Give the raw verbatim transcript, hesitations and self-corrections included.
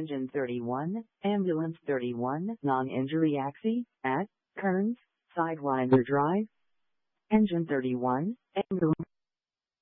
Engine thirty-one, Ambulance thirty-one, Non-Injury Axi, at Kearns, Sidewinder Drive. Engine thirty-one, Ambulance